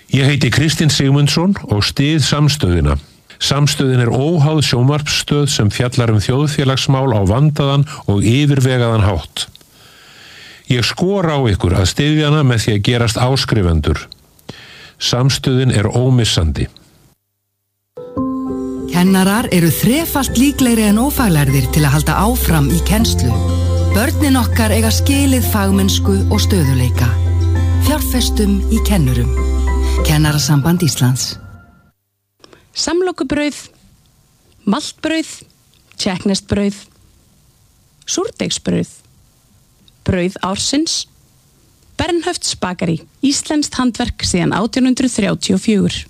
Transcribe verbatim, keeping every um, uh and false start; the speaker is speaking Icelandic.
Ég heiti Kristinn Sigmundsson og styð Samstöðina. Samstöðin er óháð sjónvarpsstöð sem fjallar um þjóðfélagsmál á vandaðan og yfirvegaðan hátt. Ég skora á ykkur að styðja hana með því að gerast áskrifendur. Samstöðin er ómissandi. Kennarar eru þrefalt líklegri en ófaglærðir til að halda áfram í kennslu. Börnin okkar eiga skilið fagmennsku og stöðuleika. Fjárfestum í kennurum. Kennarasamband Íslands. Samlokubrauð, maltbrauð, tékkneskt-brauð, súrdeigsbrauð, brauð ársins, Bernhöfts bakari, íslenskt handverk síðan átján hundruð þrjátíu og fjögur.